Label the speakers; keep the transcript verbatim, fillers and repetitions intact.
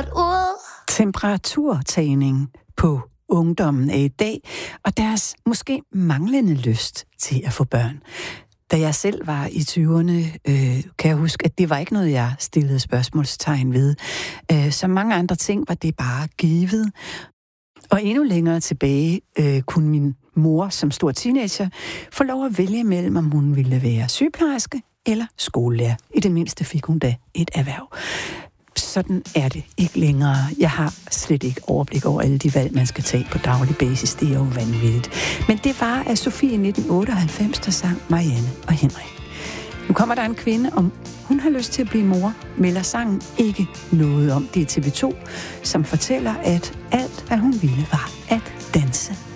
Speaker 1: godt ud.
Speaker 2: Temperaturtagning på ungdommen af i dag, og deres måske manglende lyst til at få børn. Da jeg selv var i tyverne, øh, kan jeg huske, at det var ikke noget, jeg stillede spørgsmålstegn ved. Øh, som mange andre ting var det bare givet. Og endnu længere tilbage øh, kunne min mor som stor teenager få lov at vælge mellem, om hun ville være sygeplejerske eller skolelærer. I det mindste fik hun da et erhverv. Sådan er det ikke længere. Jeg har slet ikke overblik over alle de valg, man skal tage på daglig basis. Det er jo vanvittigt. Men det var af Sofie i nitten otteoghalvfems, der sang Marianne og Henrik. Nu kommer der en kvinde, om hun har lyst til at blive mor, melder sangen ikke noget om. Det er T V to, som fortæller, at alt, hvad hun ville, var at danse.